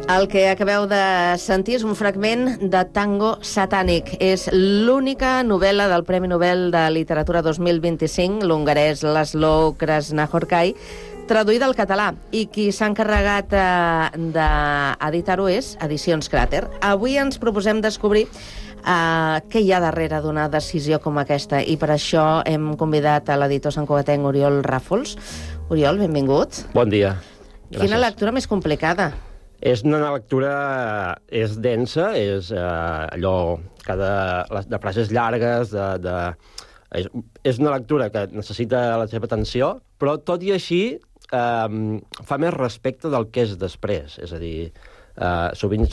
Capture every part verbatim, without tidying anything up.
El que acabeu de sentir és un fragment de Tango Satànic. És l'única novel·la del Premi Nobel de Literatura dos mil vint-i-cinc, l'hongarès Laszlo Krasznahorkai, traduïda al català, i qui s'ha encarregat eh, d'editar-ho és Edicions Cràter. Avui ens proposem descobrir eh, què hi ha darrere d'una decisió com aquesta, i per això hem convidat a l'editor santcugatenc Oriol Ràfols. Oriol, benvingut. Bon dia. Gràcies. Quina lectura més complicada? És una lectura, és densa, és eh, allò, cada, de frases llargues, de, de, és, és una lectura que necessita la seva atenció, però tot i així eh, fa més respecte del que és després. És a dir, eh, sovint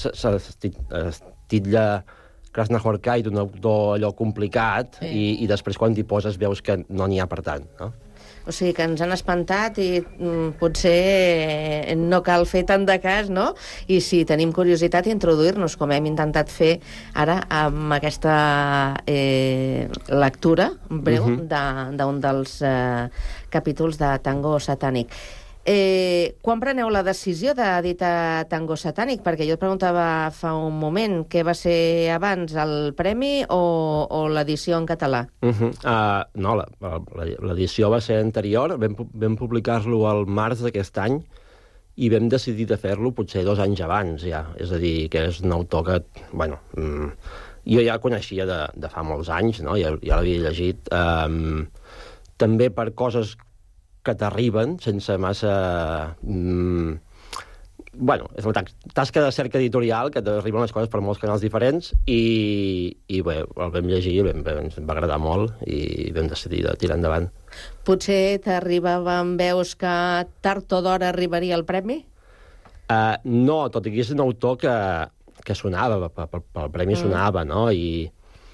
s'estitlla Krasznahorkai d'un autor allò complicat, sí. i, i després quan t'hi poses veus que no n'hi ha per tant, no? O sigui, que ens han espantat i mm, potser no cal fer tant de cas, no? I si tenim curiositat, introduir-nos, com hem intentat fer ara amb aquesta eh, lectura breu uh-huh. d'un de, dels eh, capítols de Tango Satànic. Eh, quan preneu la decisió d'editar Tango Satànic? Perquè jo et preguntava fa un moment què va ser abans, el premi o, o l'edició en català? Uh-huh. uh, no, l'edició va ser anterior, vam, vam publicar-lo al març d'aquest any i vam decidir de fer-lo potser dos anys abans, ja. És a dir, que és un autor que, bueno, mm, jo ja coneixia de, de fa molts anys, no? Ja, ja l'havia llegit. Um, també per coses que t'arriben sense massa... Mm, bueno, és la tasca de cerca editorial, que t'arriben les coses per molts canals diferents, i, i bé, el vam llegir, vam, ens va agradar molt, i vam decidir de tirar endavant. Potser t'arribaven veus que tard o d'hora arribaria el premi? Uh, no, tot i que és un autor que, que sonava, pel, pel premi mm. sonava, no? I,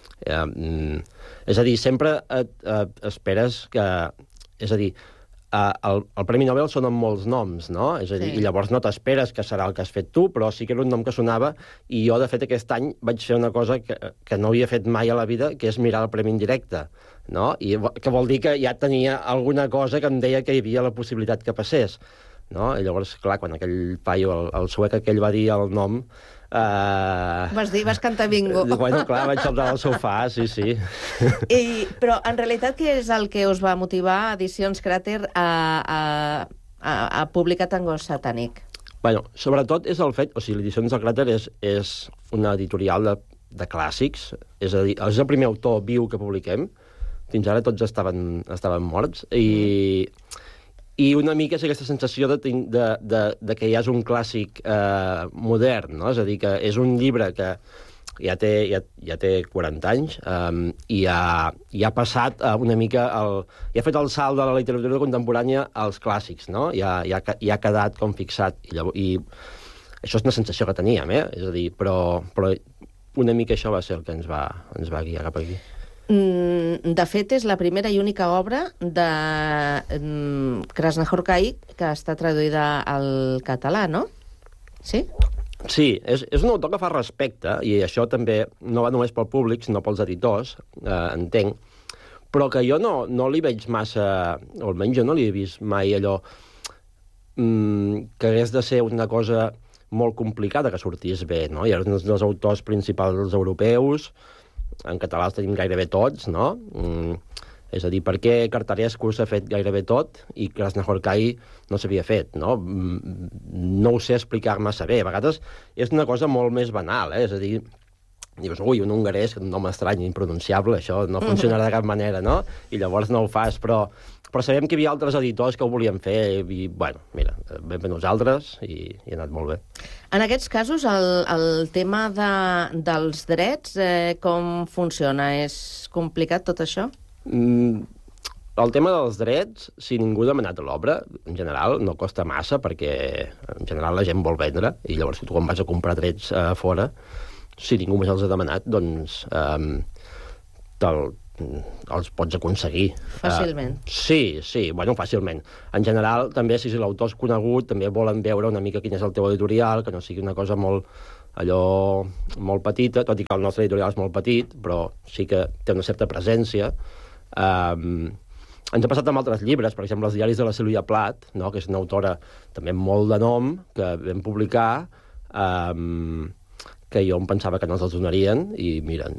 uh, és a dir, sempre et, et esperes que... És a dir, Uh, el, el Premi Nobel són amb molts noms, no? És a dir, sí. I llavors no t'esperes que serà el que has fet tu, però sí que era un nom que sonava, i jo, de fet, aquest any vaig fer una cosa que, que no havia fet mai a la vida, que és mirar el premi en directe, no? I que vol dir que ja tenia alguna cosa que em deia que hi havia la possibilitat que passés, no? I llavors, clar, quan aquell paio, el, el suec aquell va dir el nom... Uh... Vas dir, vas cantar bingo. Bueno, clar, vaig saltar al sofà, sí, sí. I, però, en realitat, què és el que us va motivar Edicions Cràter a, a, a, a publicar Tango Satànic? Bueno, sobretot és el fet... O sigui, l'Edicions del Cràter és, és una editorial de, de clàssics, és a dir, és el primer autor viu que publiquem. Fins ara tots estaven, estaven morts, i... Mm. I una mica és aquesta sensació de, de, de, de que ja és un clàssic eh, modern, no? És a dir, que és un llibre que ja té, ja, ja té quaranta anys um, i ha, ja ha passat uh, una mica... El, ja ha fet el salt de la literatura contemporània als clàssics, no? Ja, ja, ja ha quedat com fixat. I, llavors, i això és una sensació que teníem, eh? És a dir, però, però una mica això va ser el que ens va, ens va guiar cap aquí. De fet, és la primera i única obra de Krasznahorkai que està traduïda al català, no? Sí? Sí, és, és un autor que fa respecte, i això també no va només pel públic, sinó pels editors, eh, entenc, però que jo no, no li veig massa, o almenys jo no li he vist mai allò mm, que hagués de ser una cosa molt complicada que sortís bé, no? Hi ha uns dels autors principals europeus, en català els tenim gairebé tots, no? Mm, és a dir, per què Cartarescu s'ha fet gairebé tot i Krasznahorkai no s'havia fet, no? Mm, no ho sé explicar massa bé. A vegades és una cosa molt més banal, eh? És a dir, dius, ui, un hongarès, un nom estrany, impronunciable, això no funcionarà de cap manera, no? I llavors no ho fas, però, però sabem que hi havia altres editors que ho volien fer, i, bueno, mira, vam fer nosaltres i, i ha anat molt bé. En aquests casos, el, el tema de, dels drets, eh, com funciona? És complicat tot això? Mm, el tema dels drets, si ningú ha demanat l'obra, en general, no costa massa, perquè en general la gent vol vendre, i llavors tu quan vas a comprar drets a fora, si ningú més els ha demanat, doncs um, te'l els pots aconseguir. Fàcilment. Uh, sí, sí, bueno, fàcilment. En general, també, si l'autor és conegut, també volen veure una mica quin és el teu editorial, que no sigui una cosa molt, allò, molt petita, tot i que el nostre editorial és molt petit, però sí que té una certa presència. Um, ens ha passat amb altres llibres, per exemple, els diaris de la Sílvia Plath, no?, que és una autora també molt de nom, que vam publicar, um, que jo em pensava que no els donarien, i mira,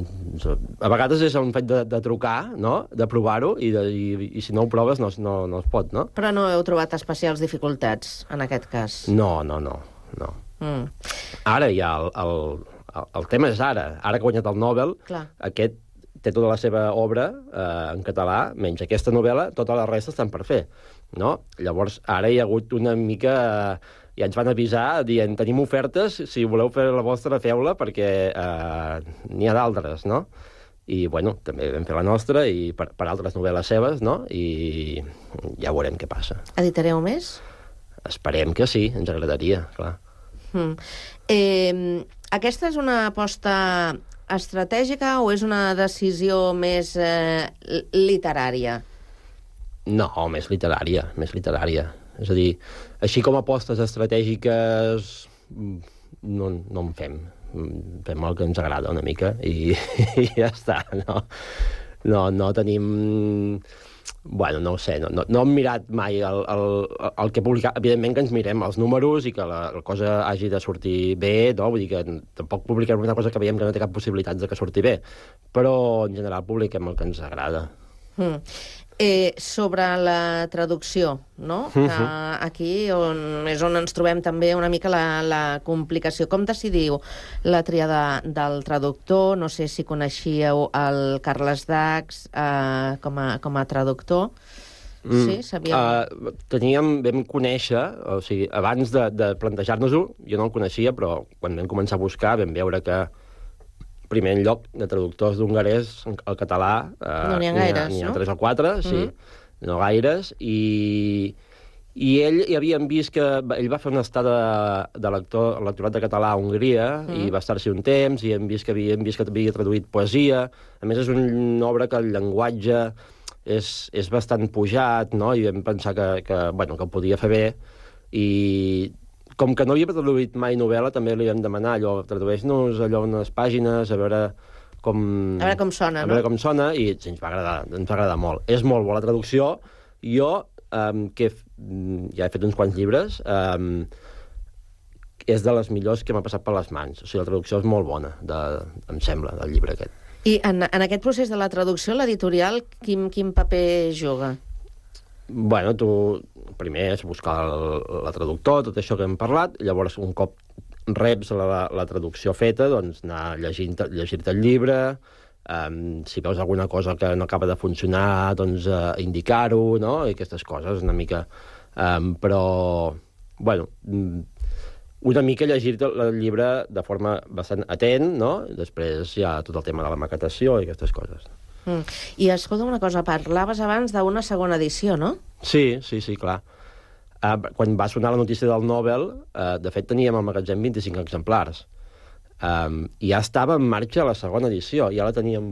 a vegades és un fet de, de trucar, no?, de provar-ho, i, de, i, i si no ho proves no, no, no es pot, no? Però no heu trobat especials dificultats, en aquest cas? No, no, no, no. Mm. Ara ja, el, el, el, el tema és ara. Ara que ha guanyat el Nobel, clar, aquest té tota la seva obra eh, en català, menys aquesta novel·la, tota la resta estan per fer, no? Llavors, ara hi ha hagut una mica... Eh, ja ens van avisar dient, tenim ofertes, si voleu fer la vostra, feu-la, perquè eh, n'hi ha d'altres, no? I, bueno, també vam fer la nostra, i per, per altres novel·les seves, no? I ja veurem què passa. Editareu més? Esperem que sí, ens agradaria, clar. Mm. Eh, aquesta és una aposta estratègica o és una decisió més eh, literària? No, més literària, més literària. És a dir, així com apostes estratègiques no, no en fem. Fem el que ens agrada una mica i, i ja està. No, no, no tenim... Bueno, no ho sé, no, no, no hem mirat mai el, el, el que publicar. Evidentment que ens mirem els números i que la, la cosa hagi de sortir bé, no? Vull dir que tampoc publiquem una cosa que veiem que no té cap possibilitat de que surti bé, però en general publiquem el que ens agrada. Mm. Eh, sobre la traducció, no? Uh-huh. Que aquí on, és on ens trobem també una mica la, la complicació. Com decidiu la triada del traductor? No sé si coneixíeu el Carles Dax eh, com, a, com a traductor. Mm. Sí, sabíeu? Uh, teníem, vam conèixer, o sigui, abans de, de plantejar-nos-ho, jo no el coneixia, però quan vam començar a buscar vam veure que primer en lloc de traductors d'hongarès al català eh, no n'hi ha gaires, n'hi ha, no? tres o quatre, sí, mm-hmm. no gaires, i, i ell hi havíem vist que ell va fer una estada de lector, lectorat de català a Hongria, mm-hmm. i va estar-s'hi un temps, i hem vist que havíem vist que havia traduït poesia. A més, és una obra que el llenguatge és, és bastant pujat, no?, i vam pensar que, que, bueno, que ho podia fer bé, i com que no havia traduït mai novel·la, també li vam demanar allò, tradueix-nos allò unes pàgines, a veure com... A veure com sona, a no? veure com sona, i sí, ens va agradar, ens va agradar molt. És molt bona la traducció. Jo, um, que ja he fet uns quants llibres, um, és de les millors que m'ha passat per les mans. O sigui, la traducció és molt bona, de, em sembla, del llibre aquest. I en, en aquest procés de la traducció, l'editorial, quin, quin paper juga? Bueno, tu primer és buscar el, la traductor, tot això que hem parlat, llavors un cop reps la, la traducció feta, doncs anar llegint, llegir-te el llibre, um, si veus alguna cosa que no acaba de funcionar, doncs uh, indicar-ho, no?, i aquestes coses una mica. Um, però, bueno, una mica llegir-te el llibre de forma bastant atent, no?, després hi ha tot el tema de la maquetació i aquestes coses. Mm. I escolta una cosa, parlaves abans d'una segona edició, no? Sí, sí, sí, clar. Uh, quan va sonar la notícia del Nobel, uh, de fet teníem al magatzem vint-i-cinc exemplars. Um, I ja estava en marxa la segona edició, ja la teníem,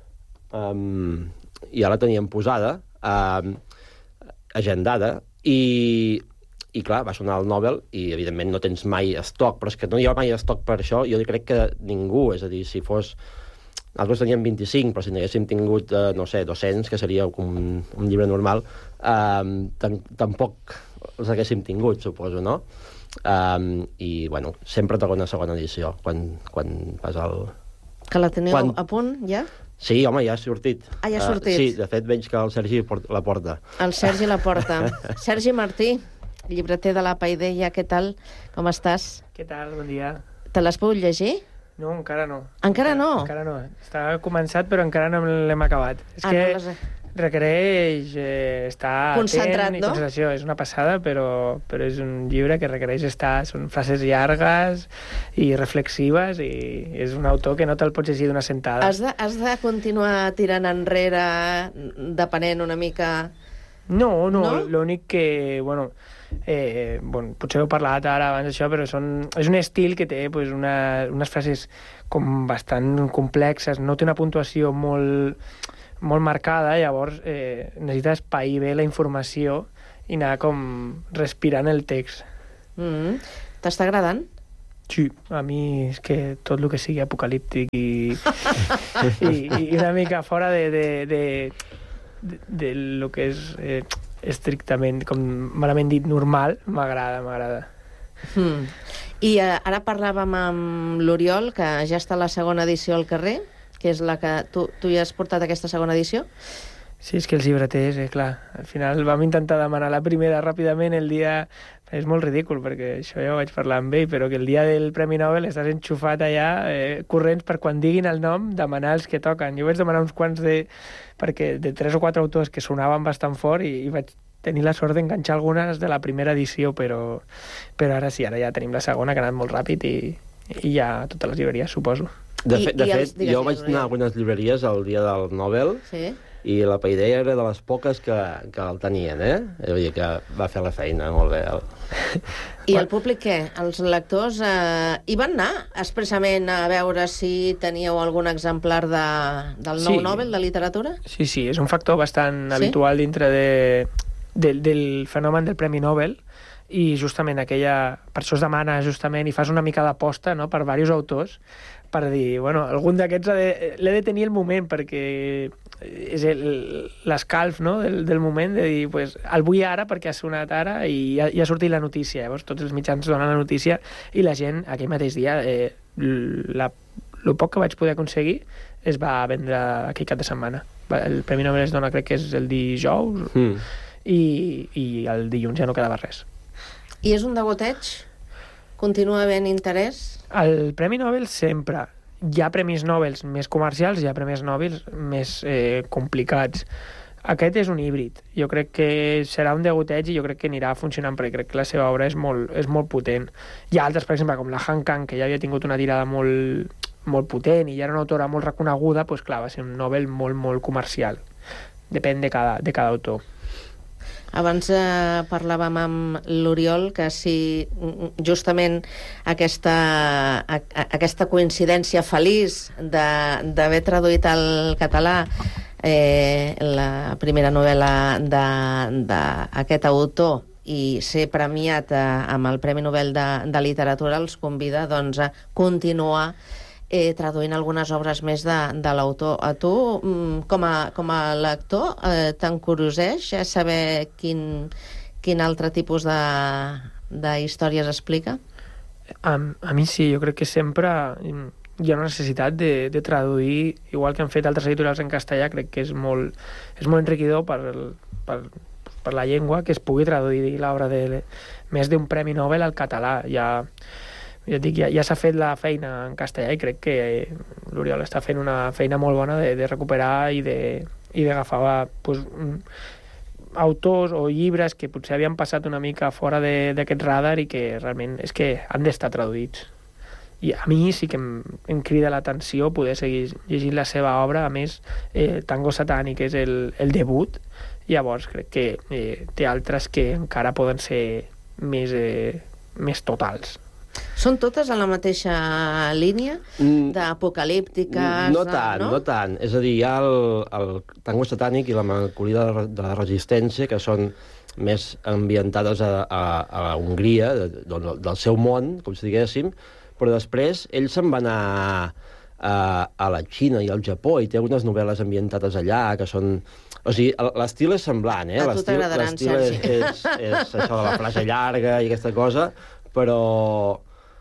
um, ja la teníem posada, um, agendada, i, i clar, va sonar el Nobel, i evidentment no tens mai estoc, però és que no hi ha mai estoc per això, jo crec que ningú, és a dir, si fos... Nosaltres teníem vint-i-cinc, però si n'haguéssim tingut, eh, no sé, dos-cents, que seria un, un llibre normal, eh, tampoc els haguéssim tingut, suposo, no? Eh, I, bueno, sempre toca una segona edició, quan, quan fas el... Que la teniu quan... a punt, ja? Sí, home, ja ha sortit. Ah, ja ha sortit. Uh, sí, de fet, veig que el Sergi la porta. El Sergi la porta. Sergi Martí, llibreter de la Paideia, què tal? Com estàs? Què tal? Bon dia. Te l'has pogut llegir? No, encara no. Encara no? Encara no. Està començat, però encara no l'hem acabat. És ah, que no les... requereix eh, estar concentrat, atent i no? concentració. És una passada, però, però és un llibre que requereix estar... Són frases llargues i reflexives, i és un autor que no te'l pots llegir d'una sentada. Has de, has de continuar tirant enrere, depenent una mica... No, no, no? L'únic que, bueno, eh, bueno, potser heu parlat ara abans d'això, però són, és un estil que té pues, una, unes frases com bastant complexes, no té una puntuació molt, molt marcada, llavors eh, necessites pair bé la informació i anar com respirant el text. Mm-hmm. T'està agradant? Sí, a mi és que tot el que sigui apocalíptic i, i, i una mica fora de... de, de de, de lo que és eh, estrictament, com malament dit, normal, m'agrada, m'agrada. Mm. I eh, ara parlàvem amb l'Oriol, que ja està la segona edició al carrer, que és la que... Tu, tu ja has portat aquesta segona edició? Sí, és que els llibreters, eh, clar, al final vam intentar demanar la primera ràpidament el dia... És molt ridícul, perquè això ja ho vaig parlar amb ell, però que el dia del Premi Nobel estàs enxufat allà, eh, corrents per quan diguin el nom, demanar els que toquen. Jo vaig demanar uns quants de... perquè de tres o quatre autors que sonaven bastant fort i, i vaig tenir la sort d'enganxar algunes de la primera edició, però, però ara sí, ara ja tenim la segona, que ha anat molt ràpid i, i ja a totes les llibreries, suposo. De, I, fe, de i fet, els, digues, jo vaig anar a algunes llibreries el dia del Nobel, sí. I la Paideia era de les poques que, que el tenien, eh? Vull dir que va fer la feina molt bé. I el públic què? Els lectors eh, hi van anar expressament a veure si teníeu algun exemplar de, del nou Sí. Nobel de literatura? Sí, sí, és un factor bastant Sí? habitual dintre de, de, del fenomen del Premi Nobel, i justament aquella... Per això es demana justament, i fas una mica d'aposta, no?, per diversos autors, per dir, bueno, algun d'aquests ha de- l'he de tenir el moment, perquè és el- l'escalf, no?, del, del moment, de dir, pues, el vull ara perquè ha sonat ara i ha, i ha sortit la notícia. Llavors tots els mitjans donen la notícia i la gent aquell mateix dia, eh, la, el poc que vaig poder aconseguir es va vendre aquell cap de setmana. Va- El Premi Nobel es dona, crec que és el dijous, Mm. i, i el dilluns ja no quedava res. I és un degoteig? Continua havent interès? El Premi Nobel sempre. Hi ha premis Nobel més comercials, hi ha premis Nobel més eh, complicats. Aquest és un híbrid. Jo crec que serà un degoteig i jo crec que anirà funcionant, perquè crec que la seva obra és molt, és molt potent. Hi ha altres, per exemple, com la Han Kang, que ja havia tingut una tirada molt, molt potent i ja era una autora molt reconeguda, doncs clar, va ser un Nobel molt, molt comercial. Depèn de cada, de cada autor. Abans eh, parlàvem amb l'Oriol que si mm, justament aquesta, a, a, aquesta coincidència feliç de- d'haver traduït al català eh, la primera novel·la d'aquest autor i ser premiat eh, amb el Premi Nobel de, de Literatura els convida doncs, a continuar eh, traduint algunes obres més de, de l'autor. A tu, mm, com a, com a lector, eh, t'encurioseix eh, saber quin, quin altre tipus de, de històries explica? A, a mi sí, jo crec que sempre mm, hi ha una necessitat de, de traduir, igual que han fet altres editorials en castellà, crec que és molt, és molt enriquidor per, el, per, per la llengua que es pugui traduir l'obra de més d'un Premi Nobel al català. Ja, ja et dic, ja, ja s'ha fet la feina en castellà i crec que l'Oriol està fent una feina molt bona de, de recuperar i de i d'agafar pues, autors o llibres que potser havien passat una mica fora d'aquest radar i que realment és que han d'estar traduïts. I a mi sí que em, em crida l'atenció poder seguir llegint la seva obra. A més, eh, Tango Satànic és el, el debut, llavors crec que eh, té altres que encara poden ser més, eh, més totals. Són totes a la mateixa línia Mm. d'apocalíptiques? No de- tant, no? no tant. És a dir, hi ha el, el tango satànic i la melancolia de, la- de la resistència, que són més ambientades a, a, a Hongria, de, de, del seu món, com si diguéssim, però després ell se'n va anar a, a la Xina i al Japó i té unes novel·les ambientades allà que són... O sigui, el- l'estil és semblant, eh? A tu L'estil- t'agradaran, l'estil és, Sergi. és, és això de la frase llarga i aquesta cosa, però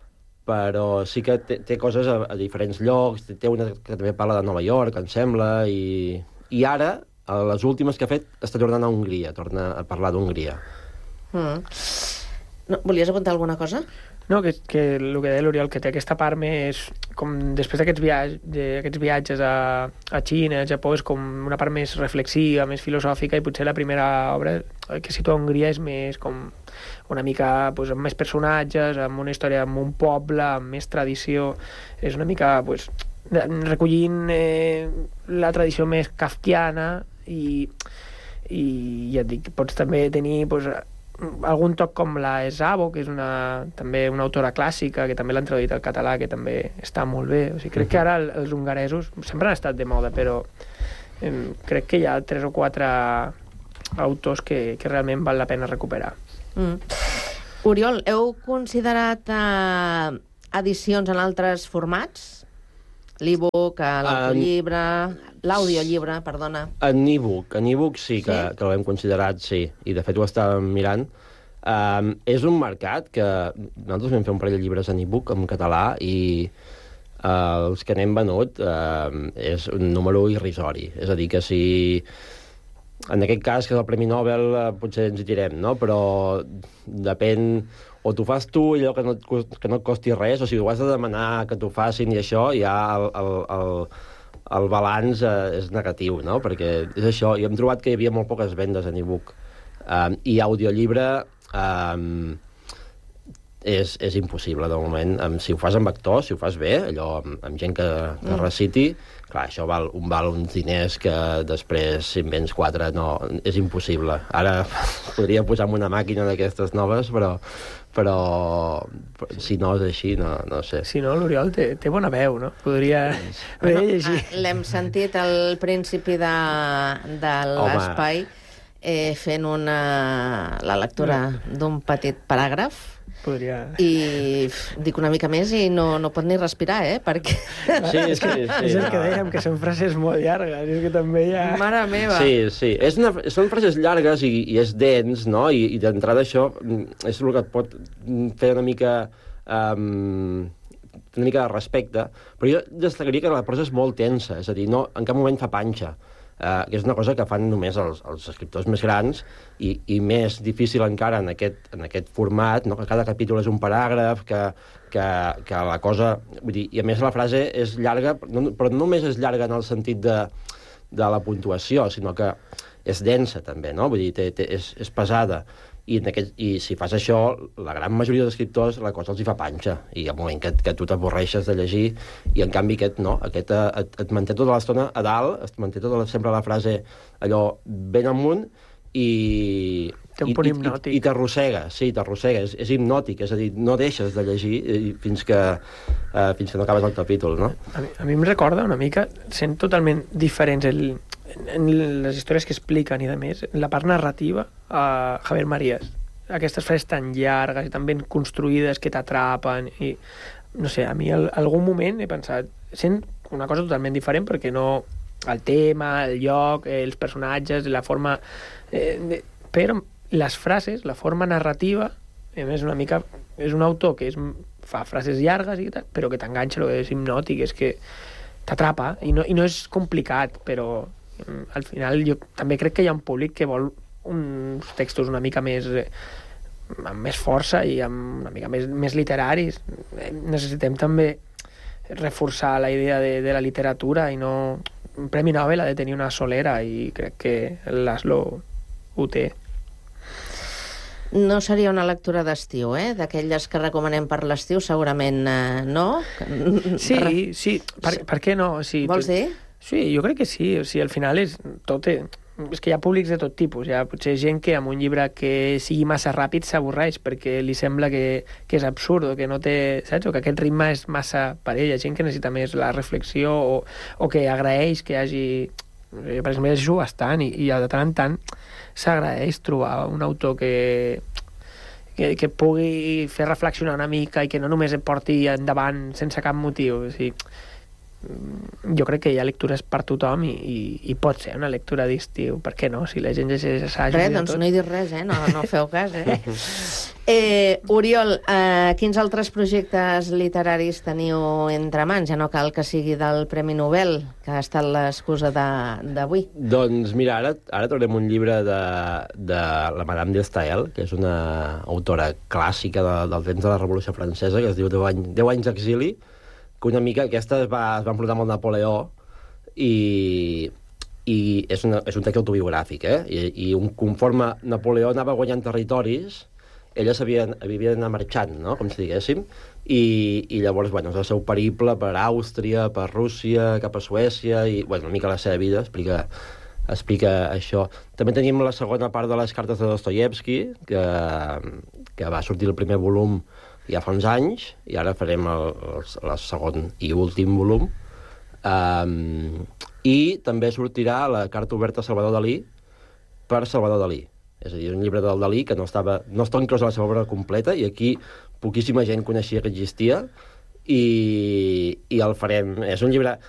però sí que té, té coses a, a diferents llocs, té una que també parla de Nova York, em sembla, i, i ara, a les últimes que ha fet, està tornant a Hongria, torna a parlar d'Hongria. Mm. No, volies apuntar alguna cosa? No, que, que el que deia l'Oriol, que té aquesta part més, com després d'aquests viatges, d'aquests viatges a, a Xina, al Japó, és com una part més reflexiva, més filosòfica, i potser la primera obra que situa a Hongria és més com una mica pues, amb més personatges, amb una història, amb un poble, amb més tradició. És una mica pues, recollint eh, la tradició més kafkiana i, i ja et dic, pots també tenir pues, algun toc com la Esabo, que és una, també una autora clàssica, que també l'han traduït al català, que també està molt bé. O sigui, crec que ara el, els hongaresos sempre han estat de moda, però eh, crec que hi ha tres o quatre autors que, que realment val la pena recuperar. Mm. Oriol, heu considerat eh, edicions en altres formats? L'e-book, l'audiollibre, l'audiollibre, perdona. En e-book, en e-book sí que, Sí? que l'hem considerat, sí, i de fet ho estàvem mirant. Um, és un mercat que nosaltres vam fer un parell de llibres en e-book en català i uh, els que n'hem venut uh, és un número irrisori. És a dir, que si en aquest cas, que és el Premi Nobel, uh, potser ens hi tirem, no? Però depèn... O t'ho fas tu, allò que no, et cost, que no et costi res, o si ho has de demanar que t'ho facin i això, ja el, el, el, el balanç eh, és negatiu, no? Perquè és això, i hem trobat que hi havia molt poques vendes en e-book. Um, I audiollibre um, és, és impossible, de moment. Um, si ho fas amb actors, si ho fas bé, allò amb, amb gent que, que mm. reciti, clar, això val, un val uns diners que després, si en vens quatre, no, és impossible. Ara podria posar una màquina d'aquestes noves, però... però si no és així, no, no sé. Si no, l'Oriol té, té bona veu, no? Podria, podria llegir. Bueno, l'hem sentit al principi de, de l'espai eh, fent una, la lectura d'un petit paràgraf. Podria... I dic una mica més i no, no pot ni respirar, eh? Perquè... Sí, sí, sí. És el que dèiem, que són frases molt llargues, és que també hi ha... Mare meva! Sí, sí. És una, són frases llargues i, i és dens, no? I, i d'entrada això és el que et pot fer una mica... Um, una mica de respecte, però jo destacaria que la prosa és molt tensa, és a dir, no, en cap moment fa panxa. Uh, que és una cosa que fan només els, els escriptors més grans i, i més difícil encara en aquest, en aquest format, no? Que cada capítol és un paràgraf, que, que, que la cosa... Vull dir, i a més la frase és llarga, no, però no només és llarga en el sentit de, de la puntuació, sinó que és densa també, no? Vull dir, té, té, és, és pesada. I, en aquest, I si fas això, la gran majoria d'escriptors la cosa els hi fa panxa. I al moment que, que tu t'avorreixes de llegir, i en canvi aquest no, aquest et, et manté tota l'estona a dalt, et manté tota la, sempre la frase allò ben amunt, i... Té un punt hipnòtic. I, i t'arrossega, sí, t'arrossega, és, és hipnòtic, és a dir, no deixes de llegir fins que, uh, fins que no acabes el capítol, no? A mi, a mi em recorda una mica, sent totalment diferents el, en les històries que expliquen i de més, la part narrativa a Javier Marías. Aquestes frases tan llargues i tan ben construïdes que t'atrapen i, no sé, a mi en algun moment he pensat, sent una cosa totalment diferent perquè no... el tema, el lloc, els personatges, la forma... Eh, de, però les frases, la forma narrativa, a més una mica... És un autor que és, fa frases llargues i tal, però que t'enganxa, és hipnòtic, és que t'atrapa, i no, i no és complicat, però al final jo també crec que hi ha un públic que vol uns textos una mica més... Eh, amb més força i amb una mica més, més literaris. Necessitem també reforçar la idea de, de la literatura i no... Un Premi Nobel ha de tenir una solera i crec que l'Aslo ho té. No seria una lectura d'estiu, eh? D'aquelles que recomanem per l'estiu, segurament eh, no? Sí, sí, per, per què no? Sí, Vols dir? Sí, jo crec que sí. O sigui, al final és tot... És que hi ha públics de tot tipus. Hi ha potser gent que amb un llibre que sigui massa ràpid s'avorreix perquè li sembla que, que és absurd o que no té... Saps? O que aquest ritme és massa per ell. Hi ha gent que necessita més la reflexió o, o que agraeix que hi hagi... Per exemple, llegeixo bastant i, i de tant en tant s'agraeix trobar un autor que, que, que pugui fer reflexionar una mica i que no només et porti endavant sense cap motiu. O sigui, jo crec que hi ha lectures per tothom i, i, i pot ser una lectura d'estiu. Per què no? Si la gent llegeix assajos... Res, doncs no hi dius res, eh? No, no feu cas, eh? eh Oriol, eh, quins altres projectes literaris teniu entre mans? Ja no cal que sigui del Premi Nobel, que ha estat l'excusa d'avui. Doncs mira, ara, ara traurem un llibre de, de la Madame de Staël, que és una autora clàssica de, del temps de la Revolució Francesa, que es diu Deu anys, Deu anys d'exili, que una mica aquesta es va, es va enfrontar amb el Napoleó i, i és, una, és un text autobiogràfic, eh? I, i un, conforme Napoleó anava guanyant territoris, ella havia, havia d'anar marxant, no? Com si diguéssim, i, i llavors, bueno, és el seu periple per Àustria, per Rússia, cap a Suècia, i bueno, una mica la seva vida explica, explica això. També tenim la segona part de les cartes de Dostoievski, que, que va sortir el primer volum ja fa uns anys, i ara farem el, el, el segon i últim volum. Um, I també sortirà la carta oberta a Salvador Dalí per Salvador Dalí. És a dir, un llibre del Dalí que no estava, no està inclòs a la seva obra completa, i aquí poquíssima gent coneixia que existia, i, i el farem. És un llibre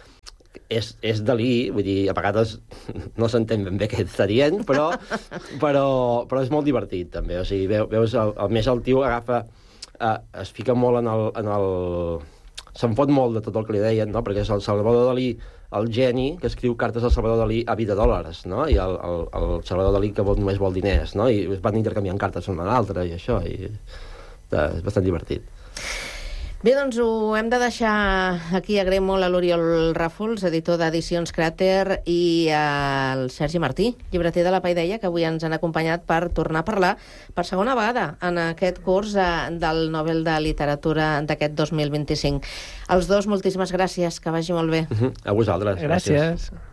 és, és Dalí, vull dir, a vegades no s'entén ben bé què està dient, però, però, però és molt divertit, també. O sigui, veus, el, el més el tio agafa, eh, es fica molt en el... En el se'n fot molt de tot el que li deien, no? Perquè és el Salvador Dalí, el geni, que escriu cartes al Salvador Dalí a vida dòlars, no? I el, el, el Salvador Dalí que vol, només vol diners, no? I es van intercanviant cartes una a l'altra i això, i és bastant divertit. Bé, doncs ho hem de deixar aquí. Agraïm molt a l'Oriol Ràfols, editor d'Edicions Cràter, i al Sergi Martí, llibreter de La Paideia, que avui ens han acompanyat per tornar a parlar per segona vegada en aquest curs del Nobel de Literatura d'aquest dos mil vint-i-cinc. Els dos, moltíssimes gràcies, que vagi molt bé. A vosaltres. Gràcies. gràcies.